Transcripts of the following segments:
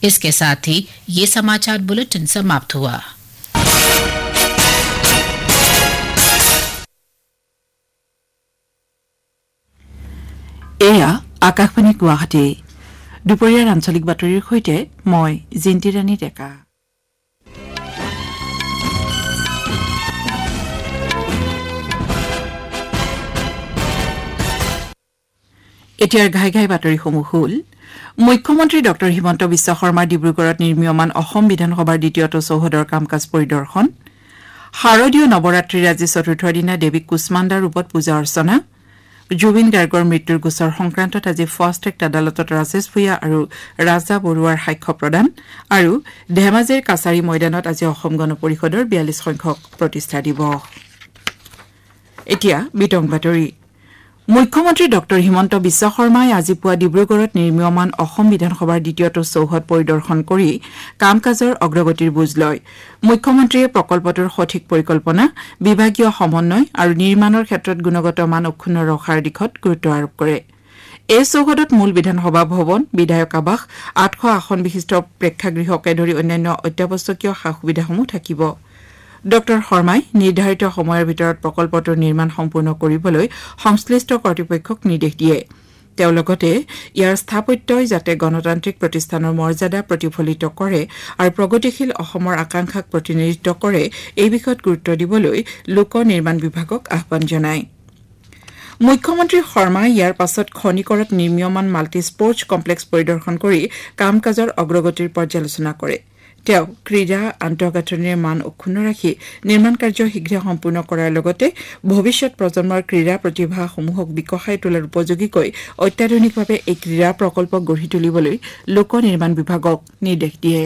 इसके साथ ही ये समाचार बुलेटिन समाप्त हुआ। এয়া আকাশবাণী গুৱাহাটী দুপৰীয়াৰ আঞ্চলিক বাতৰিৰ সৈতে মই জিন্তি ৰাণী ডেকা। এতিয়াৰ ঘাই বাতৰিসমূহ হ'ল মুখ্যমন্ত্ৰী ডঃ হিমন্ত বিশ্ব শৰ্মাৰ ডিব্ৰুগড়ত নিৰ্মীয়মান অসম বিধানসভাৰ দ্বিতীয়টো চৌহদৰ কাম কাজ পৰিদৰ্শন, শাৰদীয় নৱৰাত্ৰিৰ আজি চতুৰ্থ দিনা দেৱীক কুষ্মাণ্ডা ৰূপত পূজা অৰ্চনা, জুবিন গাৰ্গৰ মৃত্যুৰ গোচৰ সংক্ৰান্তত আজি ফাষ্ট ট্ৰেক আদালতত ৰাজেশ ভূঞা আৰু ৰাজা বৰুৱাৰ সাক্ষ্য প্ৰদান আৰু ধেমাজিৰ কাছাৰী ময়দানত আজি অসম গণ পৰিষদৰ ৪২ সংখ্যক প্ৰতিষ্ঠা দিৱস। এতিয়া বিতং বাতৰি। মুখ্যমন্ত্ৰী ডঃ হিমন্ত বিশ্ব শৰ্মাই আজি পুৱা ডিব্ৰুগড়ত নিৰ্মীয়মান অসম বিধানসভাৰ দ্বিতীয়টো চৌহদ পৰিদৰ্শন কৰি কাম কাজৰ অগ্ৰগতিৰ বুজ লয়। মুখ্যমন্ত্ৰীয়ে প্ৰকল্পটোৰ সঠিক পৰিকল্পনা, বিভাগীয় সমন্বয় আৰু নিৰ্মাণৰ ক্ষেত্ৰত গুণগত মান অক্ষুণ্ণ ৰখাৰ দিশত গুৰুত্ব আৰোপ কৰে। এই চৌহদত মূল বিধানসভা ভৱন, বিধায়ক আৱাস, ৮০০ আসন বিশিষ্ট প্ৰেক্ষাগৃহকে ধৰি অন্যান্য অত্যাৱশ্যকীয় সা সুবিধাসমূহ থাকিব। ডঃ শৰ্মাই নিৰ্ধাৰিত সময়ৰ ভিতৰত প্ৰকল্পটোৰ নিৰ্মাণ সম্পূৰ্ণ কৰিবলৈ সংশ্লিষ্ট কৰ্তৃপক্ষক নিৰ্দেশ দিয়ে। তেওঁ লগতে ইয়াৰ স্থাপত্যই যাতে গণতান্ত্ৰিক প্ৰতিষ্ঠানৰ মৰ্যাদা প্ৰতিফলিত কৰে আৰু প্ৰগতিশীল অসমৰ আকাংক্ষাক প্ৰতিনিধিত্ব কৰে এই বিষয়ত গুৰুত্ব দিবলৈ লোক নিৰ্মাণ বিভাগক আহ্বান জনায়। মুখ্যমন্ত্ৰী শৰ্মাই ইয়াৰ পাছত খনিকৰত নিৰ্মীয়মান মাল্টি স্পৰ্টছ কমপ্লেক্স পৰিদৰ্শন কৰি কাম কাজৰ অগ্ৰগতিৰ পৰ্যালোচনা কৰে। তেওঁ ক্ৰীড়া আন্তঃগাঁথনিৰ মান অক্ষুণ্ণ ৰাখি নিৰ্মাণ কাৰ্য শীঘ্ৰে সম্পূৰ্ণ কৰাৰ লগতে ভৱিষ্যৎ প্ৰজন্মৰ ক্ৰীড়া প্ৰতিভাসমূহক বিকশাই তোলাৰ উপযোগীকৈ অত্যাধুনিকভাৱে এই ক্ৰীড়া প্ৰকল্প গঢ়ি তুলিবলৈ লোক নিৰ্মাণ বিভাগক নিৰ্দেশ দিয়ে।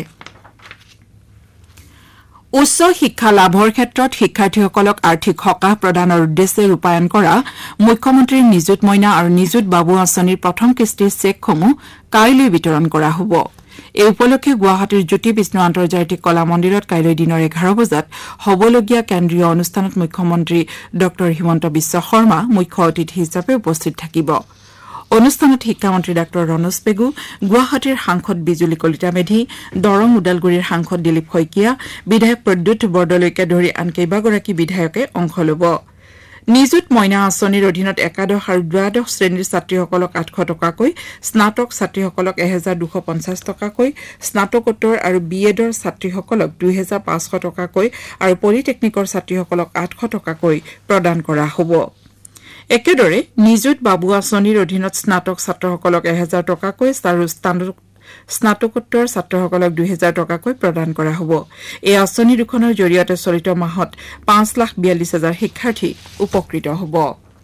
উচ্চ শিক্ষা লাভৰ ক্ষেত্ৰত শিক্ষাৰ্থীসকলক আৰ্থিক সকাহ প্ৰদানৰ উদ্দেশ্যে ৰূপায়ণ কৰা মুখ্যমন্ত্ৰীৰ নিযুত মইনা আৰু নিযুত বাবু আঁচনিৰ প্ৰথম কিস্তিৰ চেকসমূহ কাইলৈ বিতৰণ কৰা হ'ব। এই উপলক্ষে গুৱাহাটীৰ জ্যোতি বিষ্ণু আন্তৰ্জাতিক কলা মন্দিৰত কাইলৈ দিনৰ ১১ বজাত হ'বলগীয়া কেন্দ্ৰীয় অনুষ্ঠানত মুখ্যমন্ত্ৰী ডঃ হিমন্ত বিশ্ব শৰ্মা মুখ্য অতিথি হিচাপে উপস্থিত থাকিব। অনুষ্ঠানত শিক্ষামন্ত্ৰী ডাঃ ৰণোজ পেগু, গুৱাহাটীৰ সাংসদ বিজুলী কলিতা মেধি, দৰং ওদালগুৰিৰ সাংসদ দিলীপ শইকীয়া, বিধায়ক প্ৰদ্যুৎ বৰদলৈকে ধৰি আন কেইবাগৰাকী বিধায়কে অংশ ল'ব। নিযুত মইনা আঁচনিৰ অধীনত একাদশ আৰু দ্বাদশ শ্ৰেণীৰ ছাত্ৰীসকলক ৮০০ টকাকৈ, স্নাতক ছাত্ৰীসকলক ১,২৫০ টকাকৈ, স্নাতকোত্তৰ আৰু বি এডৰ ছাত্ৰীসকলক ২,৫০০ টকাকৈ আৰু পলিটেকনিকৰ ছাত্ৰীসকলক ৮০০ টকাকৈ প্ৰদান কৰা হ'ব। একেদৰে নিযুত বাবু আঁচনিৰ অধীনত স্নাতক ছাত্ৰসকলক ১,০০০ টকাকৈ আৰু স্নাতকোত্তৰ ছাত্ৰসকলক ২,০০০ টকাকৈ প্ৰদান কৰা হ'ব। এই আঁচনি দুখনৰ জৰিয়তে চলিত মাহত ৫,৪২,০০০ শিক্ষাৰ্থী উপকৃত হ'ব।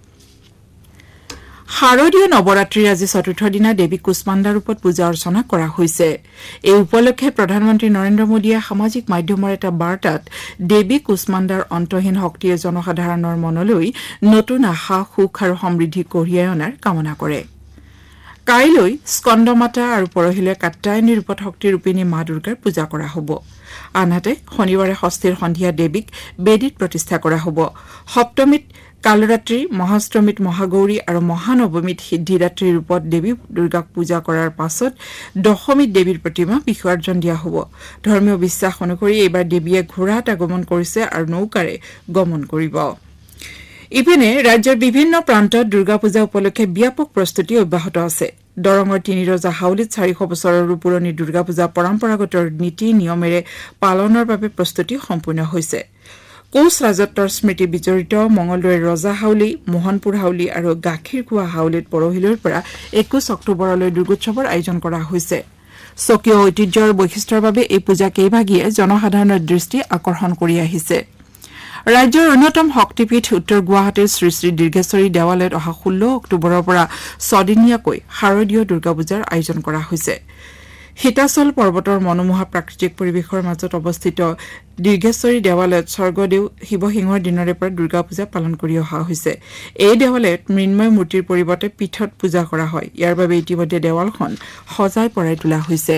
শাৰদীয় নৱৰাত্ৰিৰ আজি চতুৰ্থ দিনা দেৱীক কুষ্মাণ্ডা ৰূপত পূজা অৰ্চনা কৰা হৈছে। এই উপলক্ষে প্ৰধানমন্ত্ৰী নৰেন্দ্ৰ মোদীয়ে সামাজিক মাধ্যমৰ এটা বাৰ্তাত দেৱী কুষ্মাণ্ডাৰ অন্তহীন শক্তিয়ে জনসাধাৰণৰ মনলৈ নতুন আশা, সুখ আৰু সমৃদ্ধি কঢ়িয়াই অনাৰ কামনা কৰে। কাইলৈ স্কন্দমাতা আৰু পৰহিলৈ কাত্যায়নী ৰূপত শক্তিৰূপিণী মা দুৰ্গাৰ পূজা কৰা হ'ব। আনহাতে শনিবাৰে ষষ্ঠীৰ সন্ধিয়া দেৱীক বেদীত প্ৰতিষ্ঠা কৰা হ'ব। সপ্তমীত কালৰাত্ৰি, মহাষ্টমীত মহাগৌৰী আৰু মহানৱমীত সিদ্ধিদাত্ৰী ৰূপত দেৱী দুৰ্গাক পূজা কৰাৰ পাছত দশমীত দেৱীৰ প্ৰতিমা বিসৰ্জন দিয়া হ'ব। ধৰ্মীয় বিশ্বাস অনুসৰি এইবাৰ দেৱীয়ে ঘোঁৰাত আগমন কৰিছে আৰু নৌকাৰে গমন কৰিব। ইপিনে ৰাজ্যৰ বিভিন্ন প্ৰান্তত দুৰ্গা পূজা উপলক্ষে ব্যাপক প্ৰস্তুতি অব্যাহত আছে। দৰঙৰ তিনিৰজা হাউলিত ৪০০ বছৰৰো পুৰণি দুৰ্গা পূজা পৰম্পৰাগত নীতি নিয়মেৰে পালনৰ বাবে প্ৰস্তুতি সম্পূৰ্ণ হৈছে। কোচ ৰাজত্বৰ স্মৃতি বিজড়িত মঙলদৈৰ ৰজা হাউলি, মোহনপুৰ হাউলি আৰু গাখীৰখোৱা হাউলিত পৰহিলৈৰ পৰা ২১ অক্টোবৰলৈ দুৰ্গোৎসৱৰ আয়োজন কৰা হৈছে। স্বকীয় ঐতিহ্য আৰু বৈশিষ্ট্যৰ বাবে এই পূজা কেইভাগিয়ে জনসাধাৰণৰ দৃষ্টি আকৰ্ষণ কৰি আহিছে। ৰাজ্যৰ অন্যতম শক্তিপীঠ উত্তৰ গুৱাহাটীৰ শ্ৰী শ্ৰী দীৰ্ঘেশ্বৰী দেৱালয়ত অহা ১৬ অক্টোবৰৰ পৰা ছদিনীয়াকৈ শাৰদীয় দুৰ্গা পূজাৰ আয়োজন কৰা হৈছে। হিতাচল পৰ্বতৰ মনোমোহা প্ৰাকৃতিক পৰিৱেশৰ মাজত অৱস্থিত দীৰ্ঘেশ্বৰী দেৱালয়ত স্বৰ্গদেউ শিৱসিংহৰ দিনৰে পৰা দুৰ্গা পূজা পালন কৰি অহা হৈছে। এই দেৱালয়ত মৃন্ময় মূৰ্তিৰ পৰিৱৰ্তে পীঠত পূজা কৰা হয়। ইয়াৰ বাবে ইতিমধ্যে দেৱালখন সজাই পৰাই তোলা হৈছে।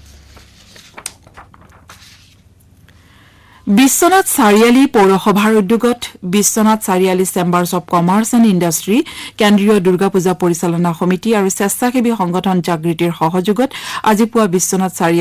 বিশ্বনাথ চাৰিআলি পৌৰসভাৰ উদ্যোগত Biswanath Chariali chambers of commerce and industry, কেন্দ্ৰীয় দুৰ্গা পূজা পৰিচালনা সমিতি আৰু স্বেচ্ছাসেৱী সংগঠন জাগৃতিৰ সহযোগত আজি পুৱা বিশ্বনাথ চাৰিআলি